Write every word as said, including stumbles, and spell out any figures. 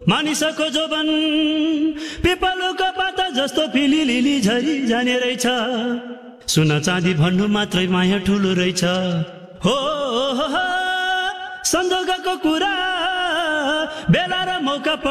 मानिसको जोबन पिपलुको पाता जस्तो फिलिलिली झरी जाने रहेछ। सुन चाँदी भन्नु मात्रै माया ठुलो रहेछ। हो संजोगको कुरा बेला र मौका